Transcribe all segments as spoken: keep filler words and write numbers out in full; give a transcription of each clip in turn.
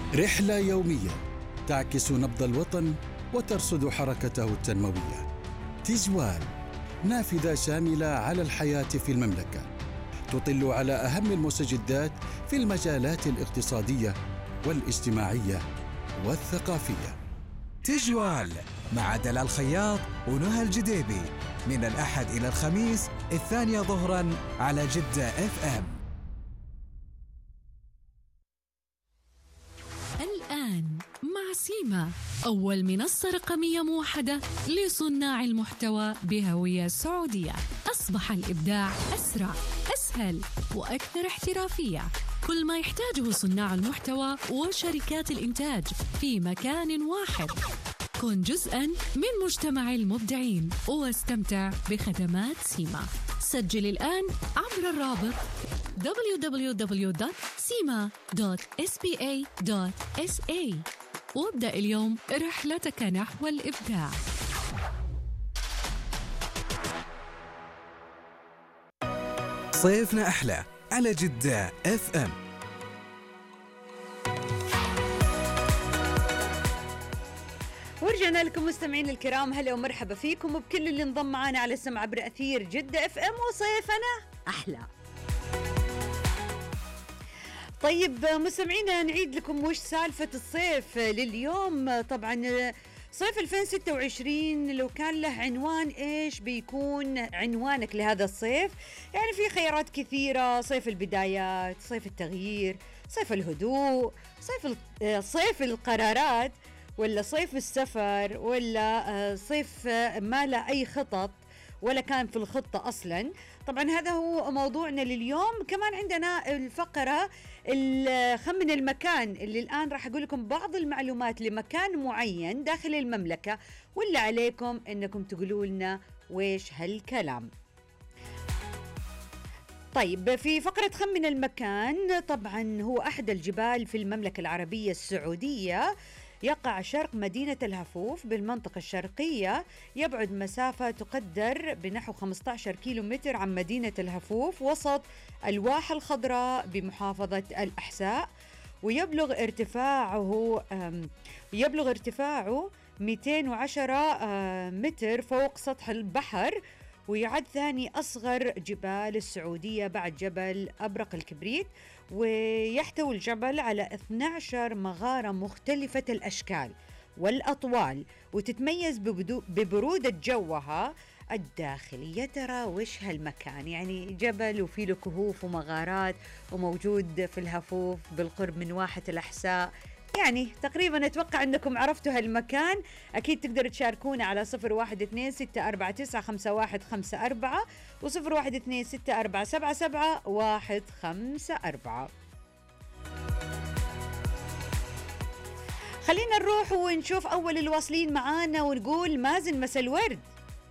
رحلة يومية تعكس نبض الوطن وترصد حركته التنموية. تجوال، نافذة شاملة على الحياة في المملكة، تطل على أهم المستجدات في المجالات الاقتصادية والاجتماعية والثقافية. تجوال مع دلال خياط ونهى الجديبي من الأحد إلى الخميس الثانية ظهراً على جدة اف ام. الآن مع سيما، أول منصة رقمية موحدة لصناع المحتوى بهوية سعودية. أصبح الإبداع أسرع، أسهل وأكثر احترافية. كل ما يحتاجه صناع المحتوى وشركات الإنتاج في مكان واحد. كن جزءاً من مجتمع المبدعين واستمتع بخدمات سيما. سجل الآن عبر الرابط دبليو دبليو دبليو دوت سيما دوت إس بي إيه دوت إس إيه وابدأ اليوم رحلتك نحو الإبداع. صيفنا أحلى على جدة اف ام. ورجعنا لكم مستمعين الكرام، هلا ومرحبا فيكم وبكل اللي انضم معنا على السمع عبر أثير جدة اف ام. وصيفنا أحلى. طيب مستمعينا، نعيد لكم وش سالفة الصيف لليوم. طبعا صيف ألفين وستة وعشرين لو كان له عنوان، إيش بيكون عنوانك لهذا الصيف؟ يعني في خيارات كثيرة: صيف البدايات، صيف التغيير، صيف الهدوء، صيف صيف القرارات، ولا صيف السفر، ولا صيف ما له أي خطط ولا كان في الخطة أصلاً. طبعاً هذا هو موضوعنا لليوم. كمان عندنا الفقرة خمن المكان، اللي الآن راح أقول لكم بعض المعلومات لمكان معين داخل المملكة، واللي عليكم أنكم تقولوا لنا ويش هالكلام. طيب في فقرة خمن المكان، طبعاً هو أحد الجبال في المملكة العربية السعودية، يقع شرق مدينة الهفوف بالمنطقة الشرقية، يبعد مسافة تقدر بنحو خمسة عشر كيلو متر عن مدينة الهفوف وسط الواحة الخضراء بمحافظة الأحساء، ويبلغ ارتفاعه يبلغ ارتفاعه مئتين وعشرة متر فوق سطح البحر، ويعد ثاني أصغر جبال السعودية بعد جبل أبرق الكبريت. ويحتوي الجبل على اثنتي عشرة مغارة مختلفة الأشكال والأطوال، وتتميز ببرودة جوها الداخلية. ترى وش هالمكان؟ يعني جبل وفيه له كهوف ومغارات، وموجود في الهفوف بالقرب من واحة الأحساء. يعني تقريبا أتوقع أنكم عرفتوا هالمكان. أكيد تقدروا تشاركونا على صفر واحد اثنين ستة أربعة تسعة خمسة واحد خمسة أربعة وصفر واحد اثنين ستة أربعة سبعة سبعة واحد خمسة أربعة. خلينا نروح ونشوف أول الواصلين معانا ونقول مازن. مساء الورد.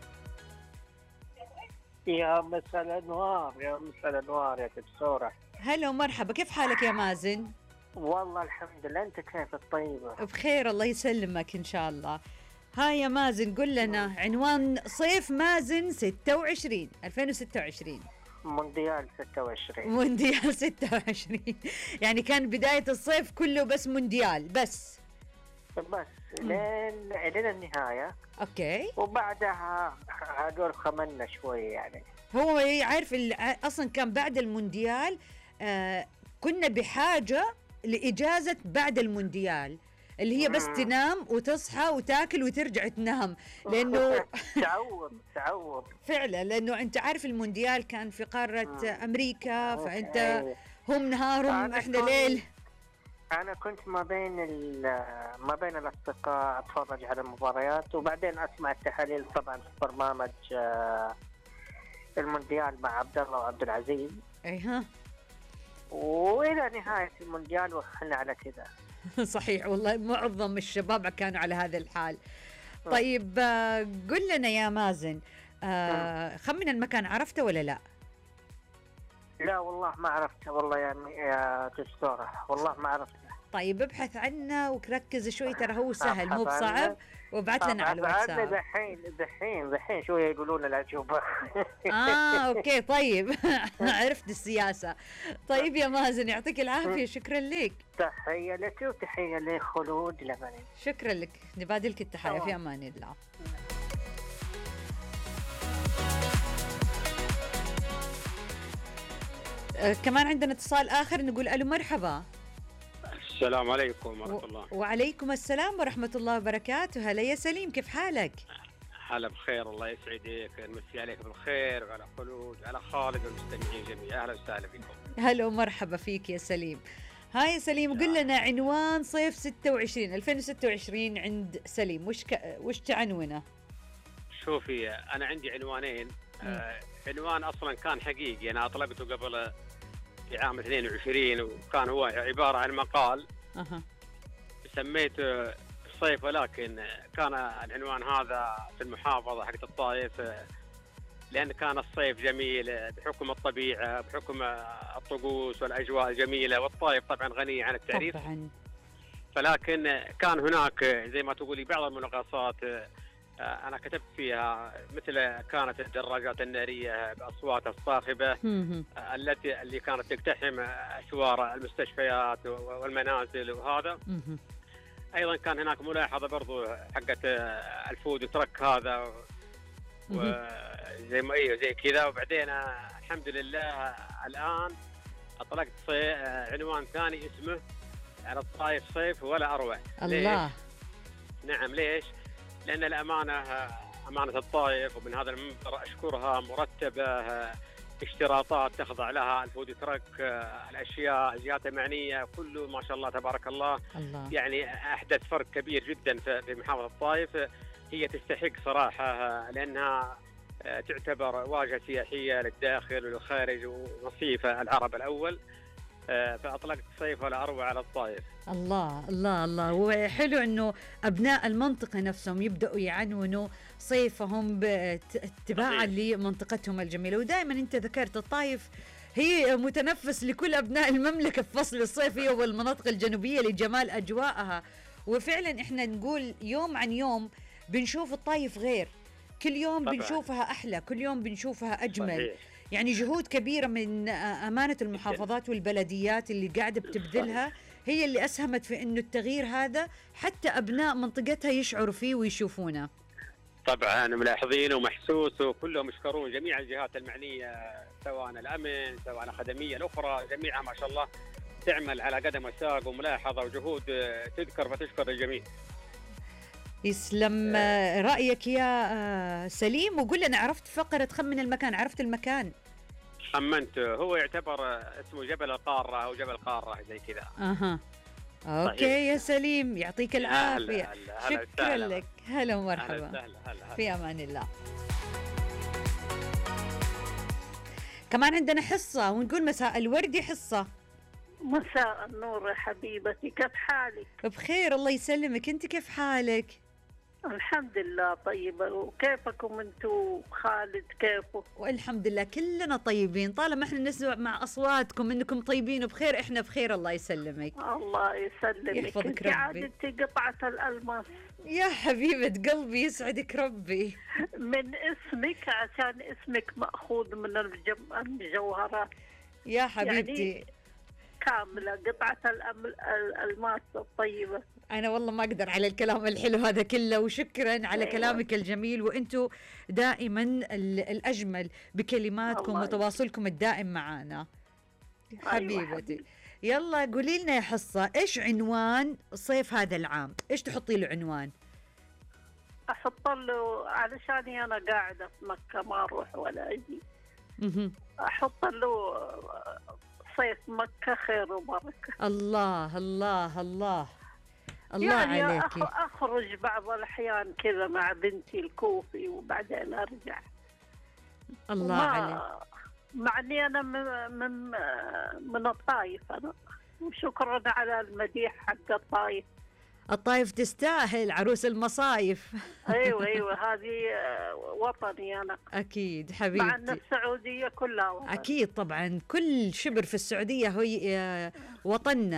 يا مساء الأنوار، يا مساء الأنوار يا دكتورة. هلا ومرحبا، كيف حالك يا مازن؟ والله الحمد لله، أنت كيف؟ الطيبة؟ بخير الله يسلمك إن شاء الله. هاي يا مازن قل لنا عنوان صيف مازن ستة وعشرين ألفين وستة وعشرين. مونديال ستة وعشرين. مونديال ستة وعشرين يعني كان بداية الصيف كله بس مونديال بس بس لين لين النهاية. اوكي. وبعدها هدول خملنا شوي. يعني هو يعرف اصلا كان بعد المونديال آه كنا بحاجة لإجازة بعد المونديال، اللي هي بس تنام وتصحى وتاكل وترجع تنام، لأنه تعوض تعوض فعلا، لأنه أنت عارف المونديال كان في قارة أمريكا، فأنت هم نهارهم إحنا ليل. أنا كنت ما بين ما بين الأصدقاء أتفرج على المباريات، وبعدين أسمع التحاليل طبعا في برنامج المونديال مع عبد الله وعبد العزيز. أيها. وإلى نهاية المونديال وخلنا على كذا. صحيح والله، معظم الشباب كانوا على هذا الحال. طيب قل لنا يا مازن، آه خمن المكان، عرفته ولا لا؟ لا والله ما عرفته والله يا يا دكتورة، والله ما عرفته. طيب ابحث عنه وركز شوي، ترى هو سهل مو أبحث بصعب، عنه. وابعث لنا على الواتساب. دحين دحين دحين شويه يقولون الاجوبه. اه اوكي طيب. عرفت السياسه. طيب يا مازن يعطيك العافيه، شكرا لك. تحيه لك وتحيه لخلود لبنان. شكرا لك، نبادلك التحيه. طبعا. في امان الله. آه كمان عندنا اتصال اخر، نقول الو مرحبا. السلام عليكم ورحمة الله. وعليكم السلام ورحمه الله وبركاته. هلا يا سليم، كيف حالك؟ هلا بخير، الله يسعدك، نمسي عليك بالخير وعلى خلود وعلى خالد والمستمعين جميعا. اهلا وسهلا بكم. هلا ومرحبا فيك يا سليم. هاي يا سليم قل لنا عنوان صيف ستة وعشرين ألفين وستة وعشرين عند سليم، وش ك... وش تعنونه؟ شوفي انا عندي عنوانين. آه عنوان اصلا كان حقيقي، انا اطلقته قبل في عام اثنين وعشرين، وكان هو عباره عن مقال. اها سميته الصيف، ولكن كان العنوان هذا في المحافظه حقت الطائف، لان كان الصيف جميل بحكم الطبيعه، بحكم الطقوس والاجواء الجميله، والطائف طبعا غنيه عن التعريف طبعا. فلكن كان هناك زي ما تقولي بعض المناقصات انا كتبت فيها، مثل كانت الدراجات الناريه باصواتها الصاخبه التي اللي كانت تقتحم اسوار المستشفيات والمنازل وهذا. ايضا كان هناك ملاحظه برضو حقت الفود ترك هذا وزي ما ايوه زي كذا. وبعدين الحمد لله الان اطلقت عنوان ثاني اسمه على الطائف صيف ولا اروع. الله. ليش؟ نعم ليش؟ لان الامانه امانه الطائف، ومن هذا المنبر اشكرها، مرتبه، اشتراطات تخضع لها الفود ترك، الاشياء جهات معنيه، كله ما شاء الله تبارك الله. الله. يعني احدث فرق كبير جدا في محافظه الطائف. هي تستحق صراحه لانها تعتبر واجهه سياحيه للداخل وللخارج ونصيف العرب الاول. فاطلقت صيف ولا اروع على الطائف. الله الله الله. وحلو انه ابناء المنطقه نفسهم يبداوا يعنونوا صيفهم اتباعا لمنطقتهم الجميله. ودائما انت ذكرت الطائف هي متنفس لكل ابناء المملكه في فصل الصيف، هي والمناطق الجنوبيه لجمال اجواءها. وفعلا احنا نقول يوم عن يوم بنشوف الطائف غير، كل يوم طبعا. بنشوفها احلى، كل يوم بنشوفها اجمل. صحيح. يعني جهود كبيرة من أمانة المحافظات والبلديات اللي قاعدة بتبذلها هي اللي أسهمت في أنه التغيير هذا حتى أبناء منطقتها يشعروا فيه ويشوفونه. طبعا ملاحظين ومحسوس، وكلهم يشكرون جميع الجهات المعنية، سواء الأمن سواء الخدمية الأخرى، جميعها ما شاء الله تعمل على قدم وساق وملاحظة وجهود تذكر فتشكر الجميع. يسلم رأيك يا سليم. وقول لنا، عرفت فقرة خمن المكان؟ عرفت المكان؟ خمنت، هو يعتبر اسمه جبل القارة أو جبل قارة زي كذا. أها أوكي صحيح. يا سليم يعطيك العافية. هلا هلا شكرا هلا لك. هلا ومرحبا. هلا هلا هلا. في أمان الله. كمان عندنا حصة، ونقول مساء الورد حصة. مساء النور يا حبيبتي، كيف حالك؟ بخير الله يسلمك، انت كيف حالك؟ الحمد لله طيبة. وكيفكم انتو خالد كيفه؟ والحمد لله كلنا طيبين، طالما احنا نسمع مع اصواتكم انكم طيبين وبخير احنا بخير. الله يسلمك. الله يسلمك. يحفظك ربي. عادتي قطعة الألماس. يا حبيبة قلبي يسعدك ربي. من اسمك، عشان اسمك مأخوذ من الجم... المجوهرات يا حبيبتي. يعني كاملة قطعة الألماس الطيبة. أنا والله ما أقدر على الكلام الحلو هذا كله، وشكرا على أيوة. كلامك الجميل، وأنتوا دائما الأجمل بكلماتكم وتواصلكم الدائم معنا. أيوة حبيبتي. أيوة. يلا قولي لنا يا حصة، إيش عنوان صيف هذا العام؟ إيش تحطي له عنوان؟ أحط له، علشاني أنا قاعدة في مكة ما أروح ولا أجي، أحط له صيف مكة خير وبركة. الله الله الله الله يعني عليكي. أخرج بعض الأحيان كذا مع بنتي الكوفي وبعدين أرجع. الله عليك. مع إني أنا من من من الطائف أنا، وشكرا على المديح حق الطائف. الطائف تستاهل، عروس المصايف. ايوه ايوه هذه وطني انا. اكيد حبيبتي. مع ان السعوديه كلها وطن. اكيد طبعا كل شبر في السعوديه هي وطننا.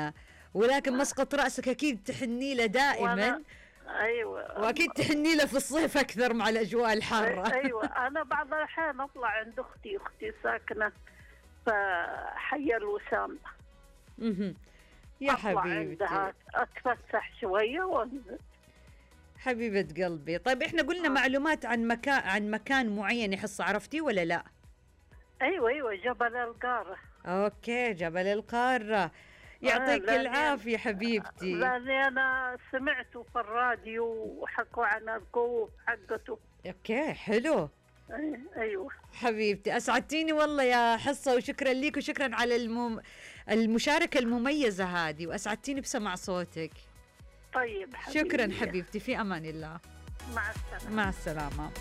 ولكن مسقط رأسك أكيد تحني له دائما. ايوه، واكيد تحني له في الصيف اكثر مع الاجواء الحاره. ايوه، انا بعض الاحيان اطلع عند اختي اختي ساكنه في حي الوسام. اها يا حبيبتي، عندها اتفسح شويه وانزل. حبيبه قلبي. طيب احنا قلنا آه. معلومات عن مكان عن مكان معين يا حصه، عرفتي ولا لا؟ ايوه ايوه، جبل القاره. اوكي، جبل القاره. يعطيك العافية حبيبتي. لأني أنا سمعته في الراديو وحكوا عن الكوف حقته. أوكي حلو. أيوة حبيبتي، أسعدتيني والله يا حصة، وشكرا ليك وشكرا على المم... المشاركة المميزة هذه، وأسعدتيني بسمع صوتك. طيب حبيبتي. شكرا حبيبتي، في أمان الله. مع السلامة. مع السلامة.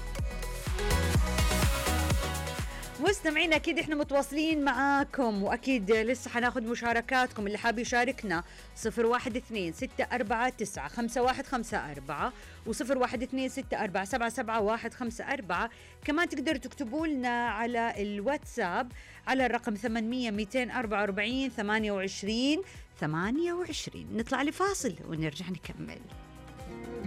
مستمعين أكيد إحنا متواصلين معاكم، وأكيد لسه حناخد مشاركاتكم. اللي حاب يشاركنا صفر واحد اثنين ستة أربعة تسعة خمسة واحد خمسة أربعة وصفر واحد اثنين ستة أربعة سبعة سبعة واحد خمسة أربعة. كمان تقدروا تكتبوا لنا على الواتساب على الرقم ثمانمية مئتين وأربعة وأربعين ثمانية وعشرين ثمانية وعشرين. نطلع لفاصل ونرجع نكمل.